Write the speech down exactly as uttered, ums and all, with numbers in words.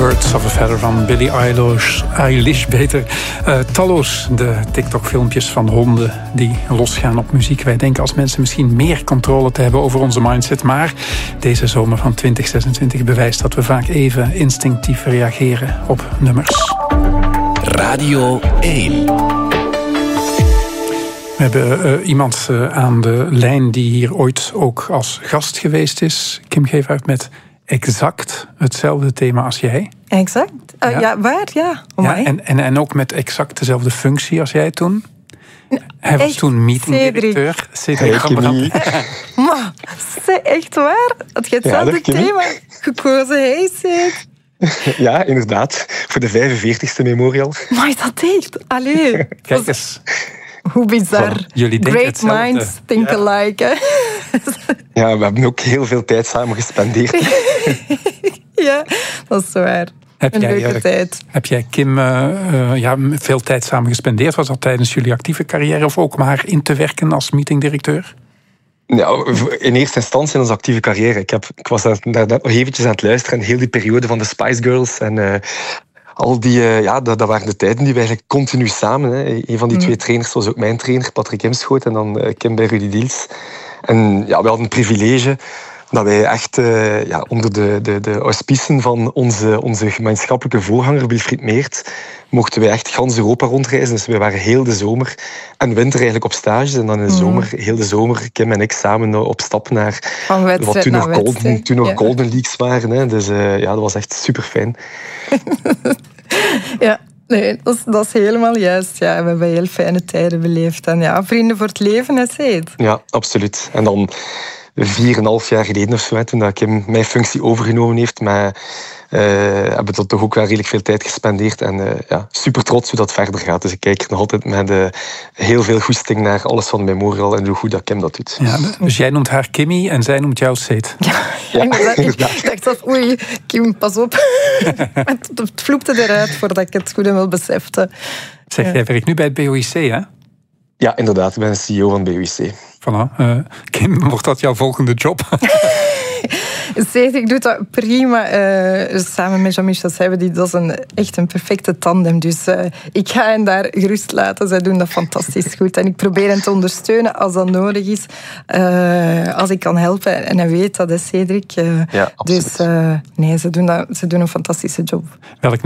Birds of a Feather van Billie Eilish, Eilish beter. Uh, talloos de TikTok-filmpjes van honden die losgaan op muziek. Wij denken als mensen misschien meer controle te hebben over onze mindset. Maar deze zomer van twintig zesentwintig bewijst dat we vaak even instinctief reageren op nummers. Radio één. We hebben uh, iemand uh, aan de lijn die hier ooit ook als gast geweest is. Kim Gevaert met exact hetzelfde thema als jij. Exact? Uh, ja. ja, waar? Ja. ja en, en, en ook met exact dezelfde functie als jij toen. Hij was echt, toen meetingdirecteur. Cedric. Maar, echt waar? Had je hetzelfde ja, thema gekozen? Hey, Cedric. Ja, inderdaad. Voor de vijfenveertigste memorial. Maar is dat echt? Allee. Kijk eens. Hoe bizar. Voilà. Jullie Great hetzelfde. minds think ja. alike. Hè? Ja, we hebben ook heel veel tijd samen gespendeerd. Ja, dat is waar. Heb een jij, leuke uh, tijd. Heb jij, Kim, uh, uh, ja, veel tijd samen gespendeerd? Was dat tijdens jullie actieve carrière of ook om haar in te werken als meetingdirecteur? Ja, in eerste instantie in onze actieve carrière. Ik, heb, ik was daar net nog eventjes aan het luisteren en heel die periode van de Spice Girls en uh, al die, uh, ja, dat, dat waren de tijden die we eigenlijk continu samen. Hè. Een van die mm. twee trainers was ook mijn trainer, Patrick Imschoot, en dan uh, Kim bij Rudy Diels. En ja, we hadden een privilege dat wij echt uh, ja, onder de, de, de auspicen van onze, onze gemeenschappelijke voorganger Wilfried Meert mochten wij echt gans Europa rondreizen. Dus we waren heel de zomer en winter eigenlijk op stages. En dan in de zomer, mm. heel de zomer, Kim en ik samen op stap naar wat toen nog, golden, toen nog ja. Golden Leagues waren. Hè. Dus uh, ja, dat was echt super fijn. Ja. Nee, dat is, dat is helemaal juist. Ja, we hebben heel fijne tijden beleefd. En ja, vrienden voor het leven, is het. Ja, absoluut. En dan vier en een half jaar geleden of zo, toen dat Kim mijn functie overgenomen heeft, maar uh, hebben we toch ook wel redelijk veel tijd gespendeerd. En uh, ja, super trots hoe dat verder gaat. Dus ik kijk er nog altijd met uh, heel veel goesting naar alles van Memorial en hoe goed dat Kim dat doet. Ja, dus jij noemt haar Kimmy en zij noemt jou Seet. Ja, ja, inderdaad. Ik dacht dat, oei, Kim, pas op. Het vloepte eruit voordat ik het goed en wel besefte. Zeg, ja. Jij werkt nu bij het B O I C, hè? Ja, inderdaad. Ik ben C E O van B O I C. Voilà. Uh, Kim, wordt dat jouw volgende job? Cedric doet dat prima. Uh, samen met Jean-Michel Seybe, dat is een, echt een perfecte tandem. Dus uh, ik ga hen daar gerust laten. Zij doen dat fantastisch goed. En ik probeer hen te ondersteunen als dat nodig is. Uh, als ik kan helpen. En hij weet dat, is Cedric. Uh, ja, dus uh, nee, ze doen, dat, ze doen een fantastische job. Welk